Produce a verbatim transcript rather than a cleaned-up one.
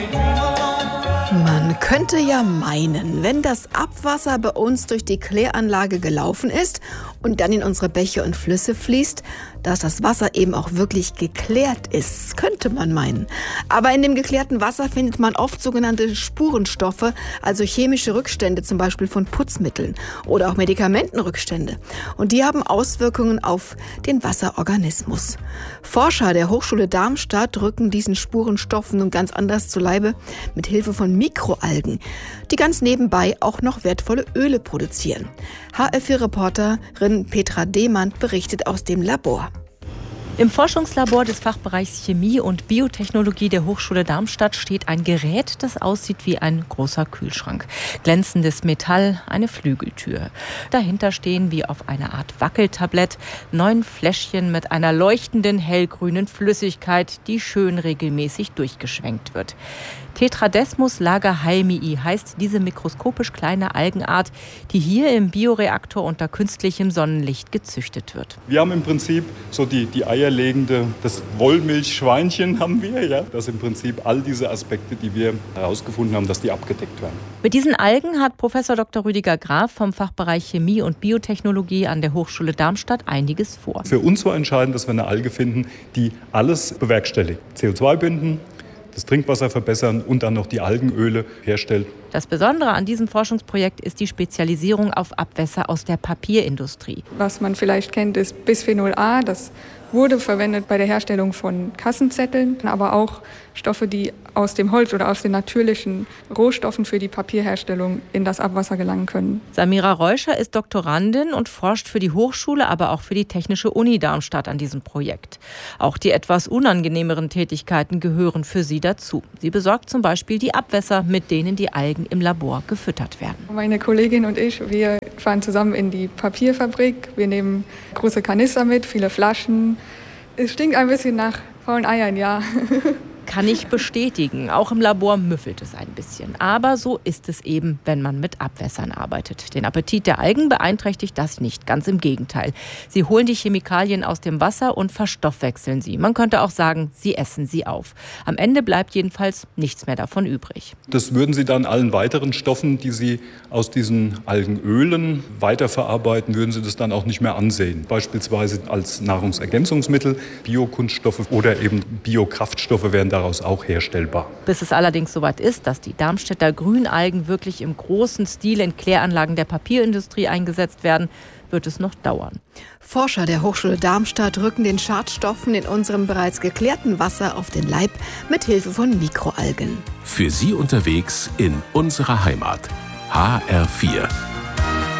Man könnte ja meinen, wenn das Abwasser bei uns durch die Kläranlage gelaufen ist und dann in unsere Bäche und Flüsse fließt, dass das Wasser eben auch wirklich geklärt ist, könnte man meinen. Aber in dem geklärten Wasser findet man oft sogenannte Spurenstoffe, also chemische Rückstände, zum Beispiel von Putzmitteln oder auch Medikamentenrückstände. Und die haben Auswirkungen auf den Wasserorganismus. Forscher der Hochschule Darmstadt rücken diesen Spurenstoffen nun ganz anders zu Leibe mit Hilfe von Mikroalgen, die ganz nebenbei auch noch wertvolle Öle produzieren. H R vier Reporterin Petra Demand berichtet aus dem Labor. Im Forschungslabor des Fachbereichs Chemie und Biotechnologie der Hochschule Darmstadt steht ein Gerät, das aussieht wie ein großer Kühlschrank. Glänzendes Metall, eine Flügeltür. Dahinter stehen wie auf einer Art Wackeltablett neun Fläschchen mit einer leuchtenden hellgrünen Flüssigkeit, die schön regelmäßig durchgeschwenkt wird. Tetradesmus lagerhalmii heißt diese mikroskopisch kleine Algenart, die hier im Bioreaktor unter künstlichem Sonnenlicht gezüchtet wird. Wir haben im Prinzip so die, die eierlegende, das Wollmilchschweinchen haben wir, ja. Das im Prinzip all diese Aspekte, die wir herausgefunden haben, dass die abgedeckt werden. Mit diesen Algen hat Professor Doktor Rüdiger Graf vom Fachbereich Chemie und Biotechnologie an der Hochschule Darmstadt einiges vor. Für uns war entscheidend, dass wir eine Alge finden, die alles bewerkstelligt. C O zwei binden, das Trinkwasser verbessern und dann noch die Algenöle herstellt. Das Besondere an diesem Forschungsprojekt ist die Spezialisierung auf Abwässer aus der Papierindustrie. Was man vielleicht kennt, ist Bisphenol A. Das wurde verwendet bei der Herstellung von Kassenzetteln, aber auch Stoffe, die aus dem Holz oder aus den natürlichen Rohstoffen für die Papierherstellung in das Abwasser gelangen können. Samira Reuscher ist Doktorandin und forscht für die Hochschule, aber auch für die Technische Uni Darmstadt an diesem Projekt. Auch die etwas unangenehmeren Tätigkeiten gehören für sie dazu. Sie besorgt zum Beispiel die Abwässer, mit denen die Algen im Labor gefüttert werden. Meine Kollegin und ich, wir fahren zusammen in die Papierfabrik. Wir nehmen große Kanister mit, viele Flaschen. Es stinkt ein bisschen nach faulen Eiern, ja. Kann ich bestätigen. Auch im Labor müffelt es ein bisschen. Aber so ist es eben, wenn man mit Abwässern arbeitet. Den Appetit der Algen beeinträchtigt das nicht. Ganz im Gegenteil. Sie holen die Chemikalien aus dem Wasser und verstoffwechseln sie. Man könnte auch sagen, sie essen sie auf. Am Ende bleibt jedenfalls nichts mehr davon übrig. Das würden Sie dann allen weiteren Stoffen, die Sie aus diesen Algenölen weiterverarbeiten, würden Sie das dann auch nicht mehr ansehen. Beispielsweise als Nahrungsergänzungsmittel, Biokunststoffe oder eben Biokraftstoffe werden daraus auch herstellbar. Bis es allerdings soweit ist, dass die Darmstädter Grünalgen wirklich im großen Stil in Kläranlagen der Papierindustrie eingesetzt werden, wird es noch dauern. Forscher der Hochschule Darmstadt rücken den Schadstoffen in unserem bereits geklärten Wasser auf den Leib mit Hilfe von Mikroalgen. Für Sie unterwegs in unserer Heimat. H R vier.